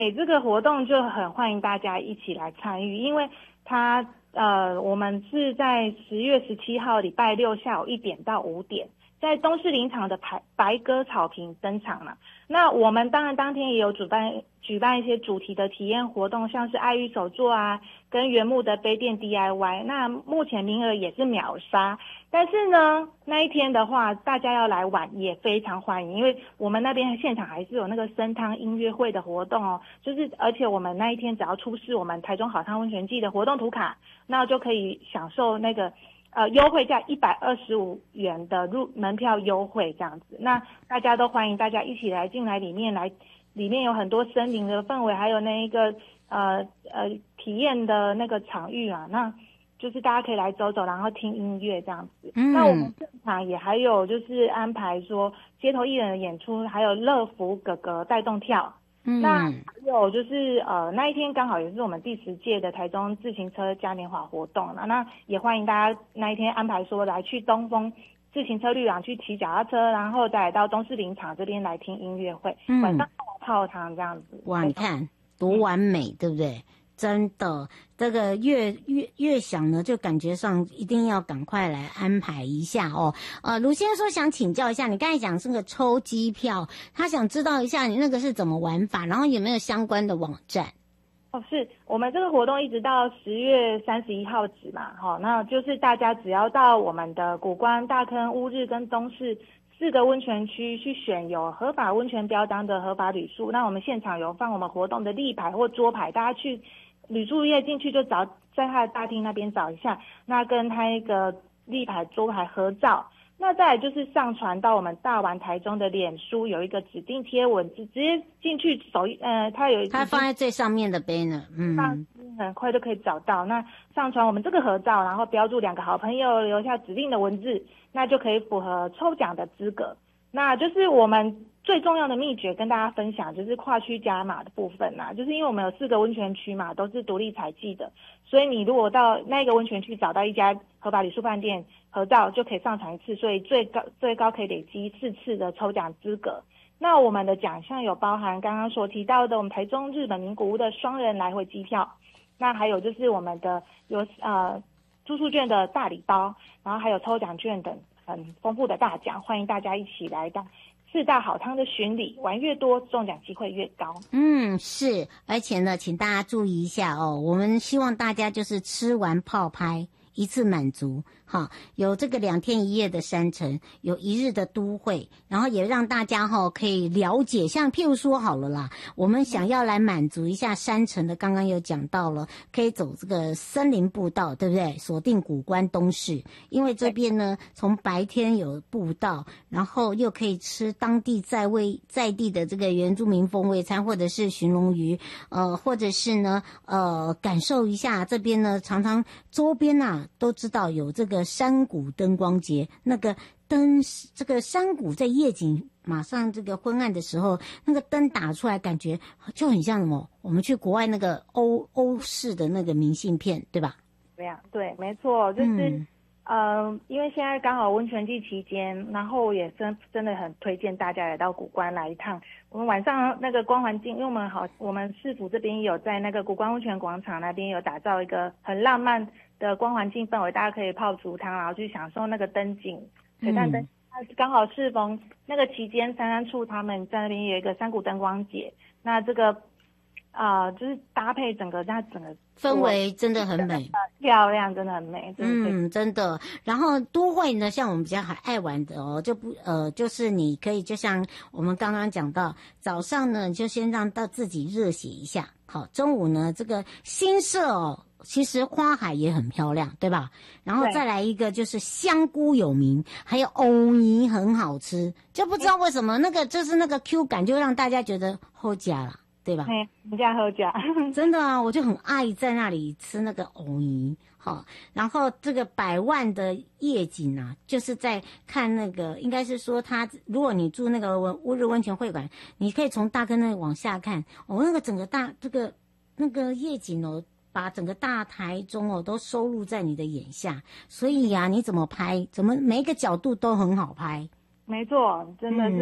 这个活动就很欢迎大家一起来参与，因为我们是在10月17号礼拜六下午1点到5点，在东势林场的白鸽草坪登场了。那我们当然当天也有举办一些主题的体验活动，像是爱玉手作啊，跟原木的杯垫 DIY。那目前名额也是秒杀，但是呢，那一天的话，大家要来玩也非常欢迎，因为我们那边现场还是有那个参汤音乐会的活动哦，而且我们那一天只要出示我们台中好汤温泉季的活动图卡，那就可以享受那个优惠价125元的门票优惠这样子。那大家都欢迎大家一起来进来里面有很多森林的氛围，还有那一个体验的那个场域啊，那就是大家可以来走走，然后听音乐这样子。那我们现场也还有就是安排说街头艺人的演出，还有乐福哥哥带动跳。那还有就是那一天刚好也是我们第10届的台中自行车嘉年华活动了，那也欢迎大家那一天安排说来去东风自行车旅廊去骑脚踏车，然后再来到东势林场这边来听音乐会，晚上泡汤这样子。 哇，你看多完美，对不对？真的，这个越想呢，就感觉上一定要赶快来安排一下哦。卢先生说想请教一下，你刚才讲是个抽机票，他想知道一下你那个是怎么玩法，然后有没有相关的网站？ 是我们这个活动一直到10月31号止嘛，那就是大家只要到我们的谷关、大坑、乌日跟东势4个温泉区去选有合法温泉标章的合法旅宿，那我们现场有放我们活动的立牌或桌牌，大家去旅宿业进去就找在他的大厅那边找一下，那跟他一个立牌桌牌合照。那再来就是上传到我们大玩台中的脸书有一个指定贴文，直接进去它放在最上面的 banner， 很快就可以找到。那上传我们这个合照，然后标注2个好朋友，留下指定的文字，那就可以符合抽奖的资格。那就是我们最重要的秘诀跟大家分享，就是跨区加码的部分啦。就是因为我们有4个温泉区嘛，都是独立采集的，所以你如果到那个温泉区找到一家合法旅宿饭店合照，就可以上传1次，所以最高可以累积4次的抽奖资格。那我们的奖项有包含刚刚所提到的我们台中日本名古屋的双人来回机票，那还有就是我们的有住宿券的大礼包，然后还有抽奖券等很丰富的大奖，欢迎大家一起来到4大好汤的巡礼，玩越多中奖机会越高。 是，而且呢请大家注意一下哦，我们希望大家就是吃完泡拍一次满足，有这个2天1夜的山城，有1日的都会，然后也让大家可以了解，像譬如说好了啦，我们想要来满足一下山城的，刚刚有讲到了，可以走这个森林步道，对不对？锁定谷关东势，因为这边呢从白天有步道，然后又可以吃当地在地的这个原住民风味餐，或者是鲟龙鱼，或者是呢感受一下这边呢常周边都知道有这个山谷灯光节，那个这个山谷在夜景马上这个昏暗的时候，那个灯打出来，感觉就很像什么？我们去国外那个欧式的那个明信片，对吧？ 对，没错，就是因为现在刚好温泉季期间，然后我也真的很推荐大家来到谷关来一趟。我们晚上那个光环境，因为我们市府这边有在那个谷关温泉广场那边有打造一个很浪漫的光环境氛围，大家可以泡竹汤，然后去享受那个灯景水岸灯。刚好适逢那个期间，三山处他们在那边有一个山谷灯光节，那这个就是搭配整个氛围真的很美， 漂亮，真的很美， 真的。然后都会呢，像我们比较爱玩的就是你可以就像我们刚刚讲到，早上呢就先让到自己热血一下，好，中午呢这个新社其实花海也很漂亮，对吧？然后再来一个就是香菇有名，还有藕泥很好吃，就不知道为什么那个就是那个 Q 感就让大家觉得好假了，对吧？ 人家喝假， 真的我就很爱在那里吃那个藕泥。好，然后这个100万的夜景就是在看那个，应该是说如果你住那个乌日温泉会馆，你可以从大坑那往下看，那个整个那个夜景把整个大台中都收录在你的眼下，所以你怎么拍，怎么每一个角度都很好拍。 没错，真的是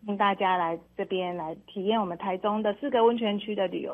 迎大家来这边来体验我们台中的4个温泉区的旅游